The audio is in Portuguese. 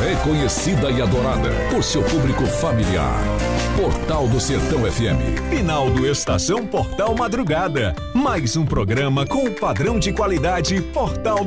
Reconhecida e adorada por seu público familiar. Portal do Sertão FM. Final do Estação Portal Madrugada. Mais um programa com o padrão de qualidade Portal